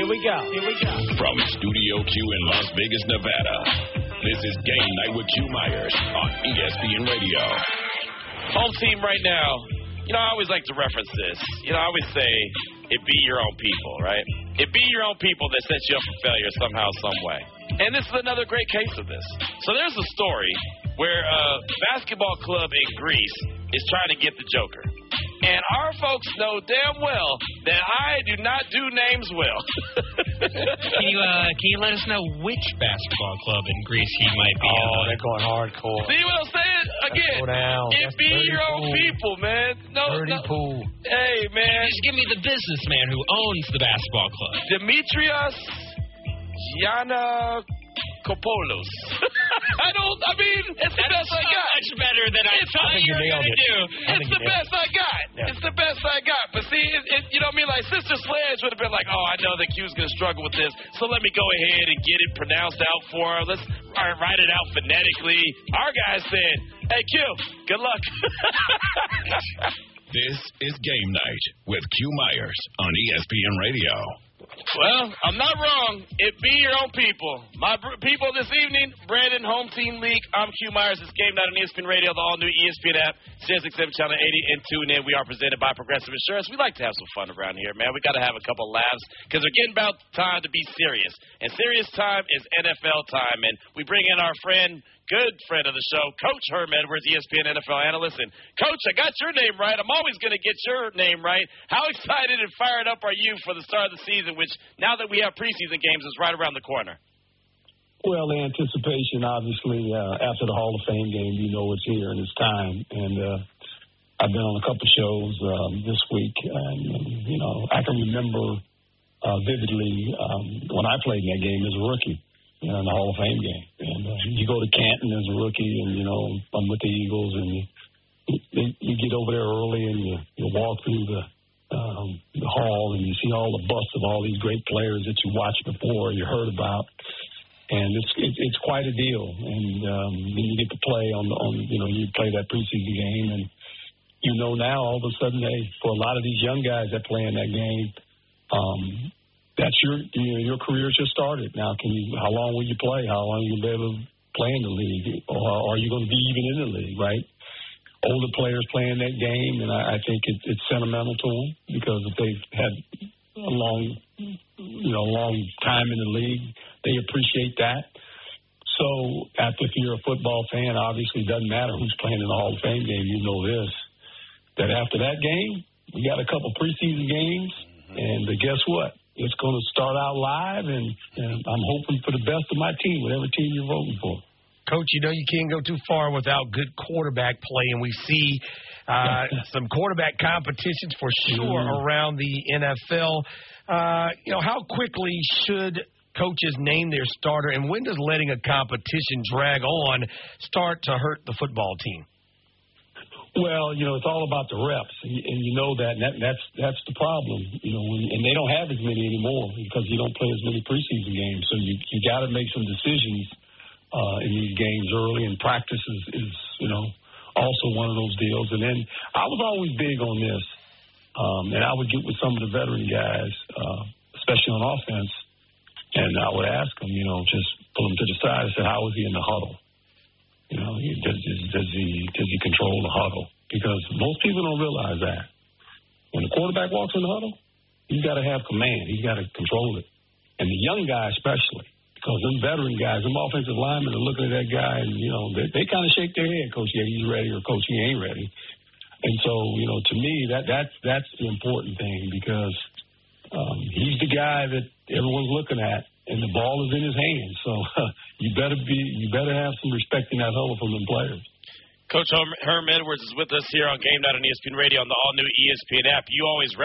Here we go. From Studio Q in Las Vegas, Nevada, this is Game Night with Q Myers on ESPN Radio. Home team right now, I always like to reference this. I always say it be your own people, right? It be your own people that sets you up for failure somehow, some way. And this is another great case of this. So there's a story where a basketball club in Greece is trying to get the Joker. And our folks know damn well that I do not do names well. Can you let us know which basketball club in Greece he might be? They're going hardcore. See what I'm saying? Again, it be your own people, man. Pool. Hey, man. Just give me the businessman who owns the basketball club. Demetrios Giannakopoulos. It's the best I got. Much better than I thought you were going to do. It's the best I got. Yeah. It's the best I got. But see, you know what I mean? Like, Sister Sledge would have been like, I know that Q's going to struggle with this, so let me go ahead and get it pronounced out for her. Let's write it out phonetically. Our guy said, hey, Q, good luck. This is Game Night with Q Myers on ESPN Radio. Well, I'm not wrong. It be your own people. My people this evening, Brandon, Home Team League. I'm Q Myers. It's Game Night on ESPN Radio, the all-new ESPN app, SiriusXM Channel 80, and tune in. We are presented by Progressive Insurance. We like to have some fun around here, man. We got to have a couple laughs because we're getting about time to be serious. And serious time is NFL time. And we bring in our good friend of the show, Coach Herm Edwards, ESPN NFL analyst. And, Coach, I got your name right. I'm always going to get your name right. How excited and fired up are you for the start of the season, which now that we have preseason games is right around the corner? Well, the anticipation, obviously, after the Hall of Fame game, it's here and it's time. And I've been on a couple shows this week. And, I can remember vividly when I played in that game as a rookie. In the Hall of Fame game. And you go to Canton as a rookie, and, I'm with the Eagles, and you get over there early, and you walk through the hall, and you see all the busts of all these great players that you watched before, you heard about, and it's quite a deal. And then you get to play you play that preseason game, and now all of a sudden, for a lot of these young guys that play in that game, that's your career just started. Now, how long will you play? How long will you be able to play in the league? Or are you going to be even in the league, right? Older players playing that game, and I think it's sentimental to them because if they've had a long time in the league, they appreciate that. So, if you're a football fan, obviously it doesn't matter who's playing in the Hall of Fame game. You know this, that after that game, we got a couple preseason games, and guess what? It's going to start out live, and I'm hoping for the best of my team, whatever team you're voting for. Coach, you can't go too far without good quarterback play, and we see some quarterback competitions for sure around the NFL. How quickly should coaches name their starter, and when does letting a competition drag on start to hurt the football team? Well, it's all about the reps, and you know that, and that's the problem. And they don't have as many anymore because you don't play as many preseason games. So you got to make some decisions in these games early, and practice is also one of those deals. And then I was always big on this, and I would get with some of the veteran guys, especially on offense, and I would ask them, just pull them to the side and say, how was he in the huddle? Does he control the huddle? Because most people don't realize that. When the quarterback walks in the huddle, he's got to have command. He's got to control it. And the young guy especially, because them veteran guys, them offensive linemen are looking at that guy and, they kind of shake their head, Coach, yeah, he's ready, or Coach, he ain't ready. And so, to me, that's the important thing because he's the guy that everyone's looking at. And the ball is in his hands, so you better have some respect in that huddle from them players. Coach Herm Edwards is with us here on Game Night on ESPN Radio on the all-new ESPN app. You always